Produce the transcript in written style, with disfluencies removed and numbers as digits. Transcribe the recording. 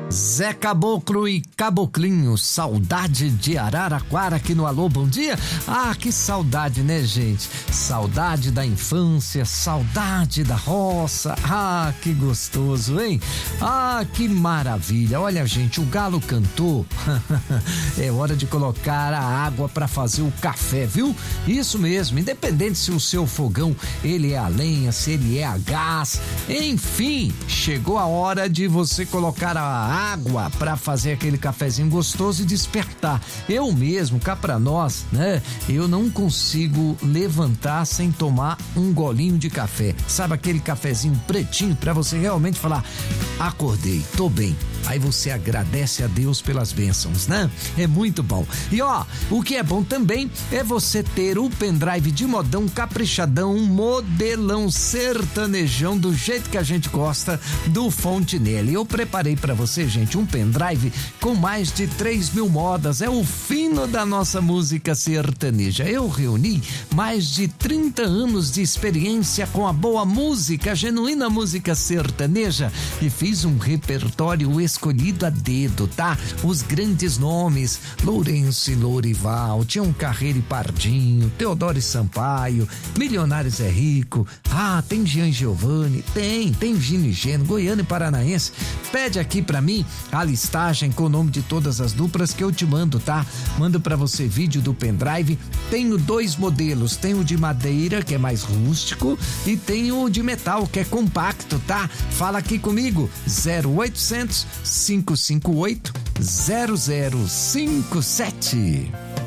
Zé Caboclo e Caboclinho, saudade de Araraquara aqui no Alô Bom Dia. Ah, que saudade, né, gente? Saudade da infância, saudade da roça. Ah, que gostoso, hein? Ah, que maravilha. Olha, gente, o galo cantou. É hora de colocar a água para fazer o café, viu? Isso mesmo, independente se o seu fogão ele é a lenha, se ele é a gás, enfim, chegou a hora de você colocar a água para fazer aquele cafezinho gostoso e despertar. Eu mesmo, cá pra nós, né? Eu não consigo levantar sem tomar um golinho de café. Sabe aquele cafezinho pretinho para você realmente falar: acordei, tô bem. Aí você agradece a Deus pelas bênçãos, né? É muito bom. E ó, o que é bom também é você ter o pendrive de modão, caprichadão, modelão, sertanejão, do jeito que a gente gosta, do Fontenelle. Eu preparei pra você, gente, um pendrive com mais de 3.000 modas. É o fino da nossa música sertaneja. Eu reuni mais de 30 anos de experiência com a boa música, a genuína música sertaneja, e fiz um repertório escolhido a dedo, tá? Os grandes nomes: Lourenço e Lourival, Tião Carreiro e Pardinho, Teodoro e Sampaio, Milionários é Rico. Ah, tem Jean Giovanni, tem Gino e Geno, Goiano e Paranaense. Pede aqui pra mim a listagem com o nome de todas as duplas que eu te mando, tá? Mando pra você vídeo do pendrive. Tenho 2 modelos, tem o de madeira, que é mais rústico, e tem o de metal, que é compacto, tá? Fala aqui comigo, 0800 558 0057.